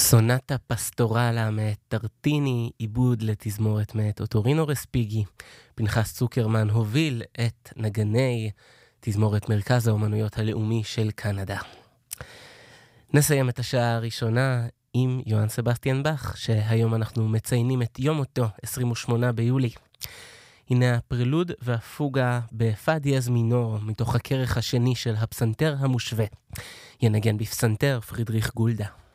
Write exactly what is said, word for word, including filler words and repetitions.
סונטה פסטורלה מאת טרטיני, עיבוד לתזמורת מאת אוטורינו רספיגי. פנחס צוקרמן הוביל את נגני תזמורת מרכז האומנויות הלאומי של קנדה. נסיים את השעה הראשונה עם יוהאן סבסטיאן באך, שהיום אנחנו מציינים את יום מותו, עשרים ושמונה ביולי. הנה הפרלוד והפוגה בפא דיאז מינור, מתוך הכרך השני של הפסנתר המושווה. ינגן בפסנתר פרידריך גולדה.